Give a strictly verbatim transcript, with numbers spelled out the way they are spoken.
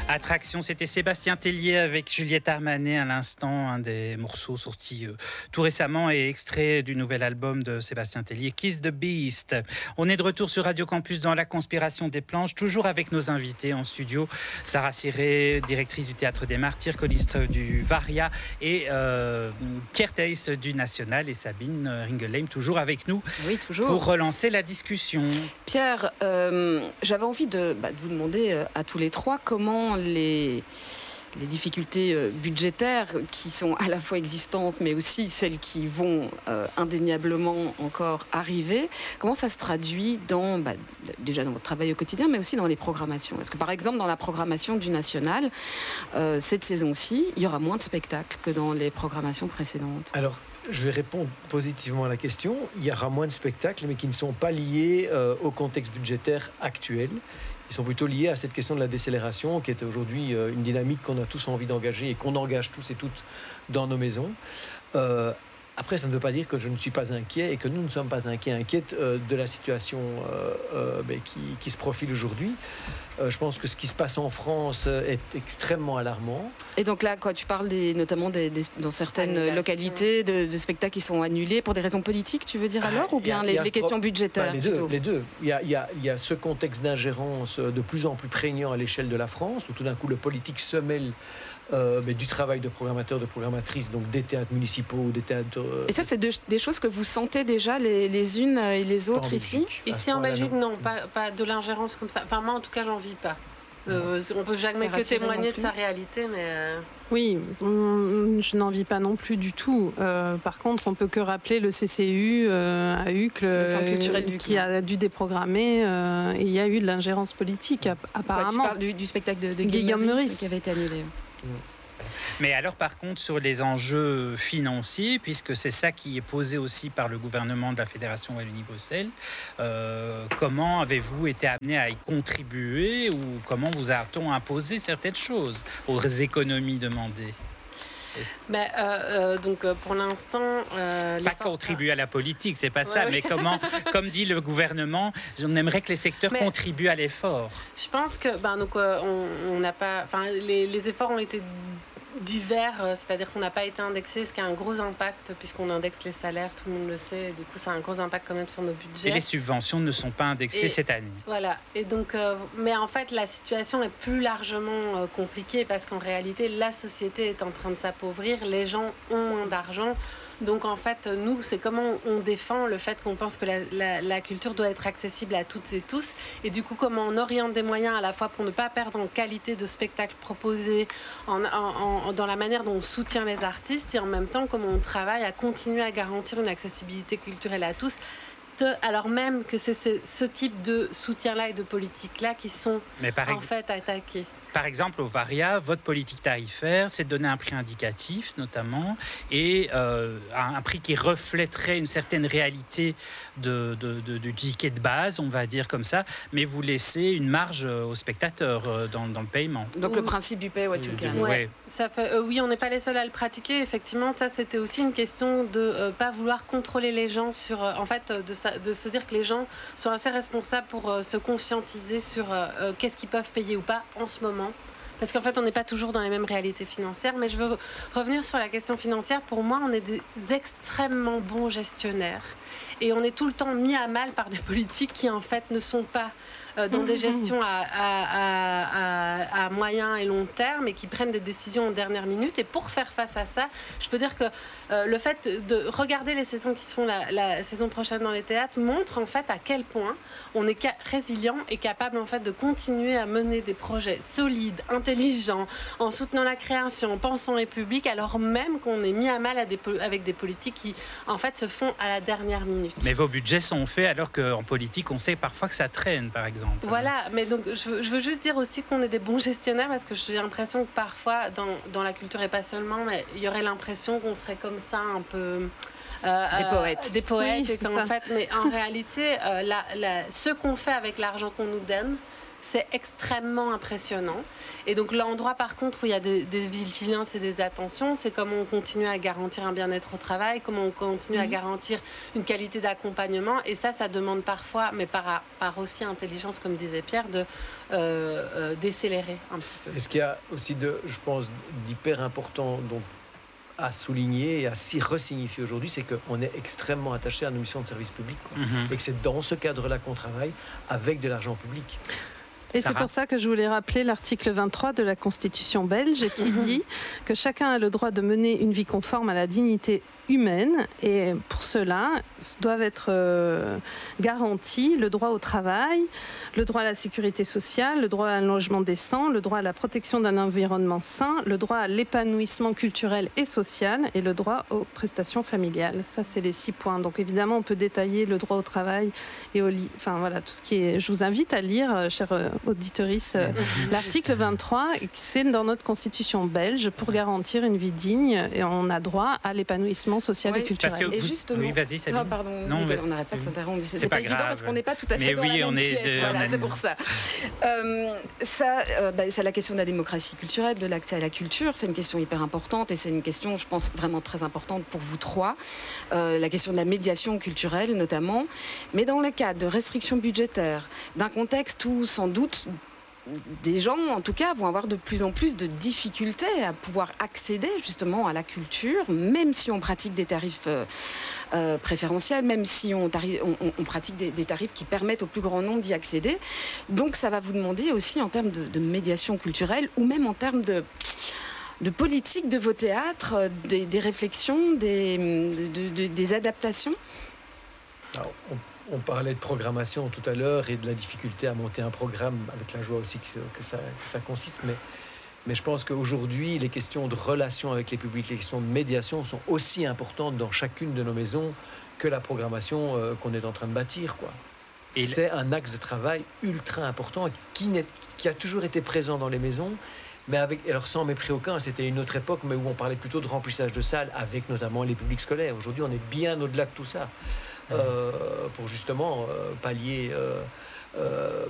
Attraction, c'était Sébastien Tellier avec Juliette Armanet à l'instant, un des morceaux sortis euh, tout récemment et extrait du nouvel album de Sébastien Tellier, Kiss the Beast. On est de retour sur Radio Campus dans La Conspiration des Planches, toujours avec nos invités en studio. Sarah Ciré, directrice du Théâtre des Martyrs, choriste du Varia, et euh, Pierre Theiss du National, et Sabine Ringelheim, toujours avec nous. Oui, toujours. Pour relancer la discussion. Pierre, euh, j'avais envie de, bah, de vous demander euh, à tous les trois comment les, les difficultés euh, budgétaires qui sont à la fois existantes mais aussi celles qui vont euh, indéniablement encore arriver, comment ça se traduit dans, bah, déjà dans votre travail au quotidien mais aussi dans les programmations. Est-ce que par exemple dans la programmation du National, euh, cette saison-ci, il y aura moins de spectacles que dans les programmations précédentes? Alors, je vais répondre positivement à la question. Il y aura moins de spectacles, mais qui ne sont pas liés euh, au contexte budgétaire actuel. Ils sont plutôt liés à cette question de la décélération, qui est aujourd'hui euh, une dynamique qu'on a tous envie d'engager et qu'on engage tous et toutes dans nos maisons. Euh, Après, ça ne veut pas dire que je ne suis pas inquiet et que nous ne sommes pas inquiets, inquiètes euh, de la situation euh, euh, ben, qui, qui se profile aujourd'hui. Euh, je pense que ce qui se passe en France est extrêmement alarmant. Et donc là, quoi, tu parles des, notamment des, des, dans certaines Annulation. localités de, de spectacles qui sont annulés pour des raisons politiques, tu veux dire alors, ah, ou bien a, les, les questions budgétaires bah, les, deux, les deux. Il y a, il y a, il y a ce contexte d'ingérence de plus en plus prégnant à l'échelle de la France, où tout d'un coup le politique se mêle Euh, mais du travail de programmateurs, de programmatrices, donc des théâtres municipaux, des théâtres... Euh, et ça, c'est de, des choses que vous sentez déjà les, les unes et les autres ici? Ici en Belgique, non, pas, pas de l'ingérence comme ça. Enfin, moi, en tout cas, j'en vis pas. Euh, on peut jamais que témoigner de sa réalité, mais... Euh... Oui, on, je n'en vis pas non plus du tout. Euh, par contre, on peut que rappeler le C C U euh, à Uccle, euh, qui a dû déprogrammer, euh, et il y a eu de l'ingérence politique, apparemment. Ouais, tu parles du, du spectacle de, de Guillaume Meurice qui avait été annulé. Mais alors, par contre, sur les enjeux financiers, puisque c'est ça qui est posé aussi par le gouvernement de la Fédération Wallonie-Bruxelles, euh, comment avez-vous été amené à y contribuer ou comment vous a-t-on imposé certaines choses aux économies demandées? Ben, euh, euh, donc pour l'instant, euh, pas contribuer à la politique, c'est pas ouais, ça, ouais. mais comment, comme dit le gouvernement, on aimerait que les secteurs mais contribuent à l'effort. Je pense que, ben donc on n'a pas, enfin les, les efforts ont été divers, c'est-à-dire qu'on n'a pas été indexé, ce qui a un gros impact puisqu'on indexe les salaires, tout le monde le sait, et du coup ça a un gros impact quand même sur nos budgets. Et les subventions ne sont pas indexées et, cette année. Voilà, et donc, euh, mais en fait la situation est plus largement euh, compliquée parce qu'en réalité la société est en train de s'appauvrir, les gens ont moins d'argent. Donc en fait, nous, c'est comment on défend le fait qu'on pense que la, la, la culture doit être accessible à toutes et tous. Et du coup, comment on oriente des moyens à la fois pour ne pas perdre en qualité de spectacle proposé, en, en, en, dans la manière dont on soutient les artistes, et en même temps, comment on travaille à continuer à garantir une accessibilité culturelle à tous. Alors même que c'est ce, ce type de soutien-là et de politique-là qui sont en fait attaqués. Par exemple, au Varia, votre politique tarifaire, c'est de donner un prix indicatif, notamment, et euh, un prix qui reflèterait une certaine réalité de, de, de, de ticket de base, on va dire comme ça, mais vous laissez une marge aux spectateurs dans, dans le paiement. Donc le principe du pay what you can. Ouais. Ouais. Ça fait, euh, oui, on n'est pas les seuls à le pratiquer. Effectivement, ça, c'était aussi une question de ne euh, pas vouloir contrôler les gens sur... Euh, en fait, de, de se dire que les gens sont assez responsables pour euh, se conscientiser sur euh, qu'est-ce qu'ils peuvent payer ou pas en ce moment. Parce qu'en fait, on n'est pas toujours dans les mêmes réalités financières. Mais je veux revenir sur la question financière. Pour moi, on est des extrêmement bons gestionnaires. Et on est tout le temps mis à mal par des politiques qui, en fait, ne sont pas euh, dans des gestions à, à, à, à moyen et long terme et qui prennent des décisions en dernière minute. Et pour faire face à ça, je peux dire que euh, le fait de regarder les saisons qui seront la, la saison prochaine dans les théâtres montre, en fait, à quel point on est ca- résilient et capable, en fait, de continuer à mener des projets solides, intelligents, en soutenant la création, en pensant les publics, alors même qu'on est mis à mal à des, avec des politiques qui, en fait, se font à la dernière minute. Mais vos budgets sont faits alors qu'en politique, on sait parfois que ça traîne, par exemple. Voilà, mais donc je veux, je veux juste dire aussi qu'on est des bons gestionnaires parce que j'ai l'impression que parfois, dans, dans la culture et pas seulement, mais il y aurait l'impression qu'on serait comme ça un peu... Euh, des poètes. Euh, des poètes, oui, et qu'en fait, mais en réalité, euh, la, la, ce qu'on fait avec l'argent qu'on nous donne, c'est extrêmement impressionnant. Et donc l'endroit par contre où il y a des, des vigilances et des attentions, c'est comment on continue à garantir un bien-être au travail, comment on continue mmh. à garantir une qualité d'accompagnement. Et ça, ça demande parfois, mais par, par aussi intelligence, comme disait Pierre, de euh, euh, décélérer un petit peu. Et ce qu'il y a aussi, de, je pense, d'hyper important donc, à souligner et à s'y resignifier aujourd'hui, c'est qu'on est extrêmement attaché à nos missions de service public. Quoi. Mmh. Et que c'est dans ce cadre-là qu'on travaille avec de l'argent public. Et Sarah. C'est pour ça que je voulais rappeler l'article vingt-trois de la Constitution belge qui dit que chacun a le droit de mener une vie conforme à la dignité humaine et pour cela doivent être euh, garantis le droit au travail, le droit à la sécurité sociale, le droit à un logement décent, le droit à la protection d'un environnement sain, le droit à l'épanouissement culturel et social et le droit aux prestations familiales. Ça, c'est les six points. Donc évidemment, on peut détailler le droit au travail et au lit. Enfin voilà, tout ce qui est. Je vous invite à lire, chers auditeuristes, l'article vingt-trois, c'est dans notre Constitution belge pour garantir une vie digne et on a droit à l'épanouissement social oui, et culturel. Parce que vous... Et justement, oui, vas-y, Sabine. Non, pardon, non, mais... on n'arrête pas de s'interrompre. C'est, c'est pas, pas évident parce qu'on n'est pas tout à fait mais dans oui, la même on est pièce. De... Voilà, même... c'est pour ça. Euh, ça euh, bah, c'est la question de la démocratie culturelle, de l'accès à la culture. C'est une question hyper importante et c'est une question, je pense, vraiment très importante pour vous trois. Euh, la question de la médiation culturelle, notamment. Mais dans le cadre de restrictions budgétaires, d'un contexte où, sans doute, des gens, en tout cas, vont avoir de plus en plus de difficultés à pouvoir accéder justement à la culture, même si on pratique des tarifs euh, euh, préférentiels, même si on, tarif, on, on pratique des, des tarifs qui permettent au plus grand nombre d'y accéder. Donc ça va vous demander aussi en termes de, de médiation culturelle ou même en termes de... de politique de vos théâtres, des, des réflexions, des, de, de, des adaptations. Alors, on... On parlait de programmation tout à l'heure et de la difficulté à monter un programme, avec la joie aussi que, que, ça, que ça consiste. Mais, mais je pense qu'aujourd'hui, les questions de relation avec les publics, les questions de médiation sont aussi importantes dans chacune de nos maisons que la programmation euh, qu'on est en train de bâtir, quoi. Et c'est le... un axe de travail ultra important qui, n'est, qui a toujours été présent dans les maisons. Mais avec, alors sans mépris aucun, c'était une autre époque, mais où on parlait plutôt de remplissage de salles avec notamment les publics scolaires. Aujourd'hui, on est bien au-delà de tout ça. Euh, pour justement euh, pallier euh, euh,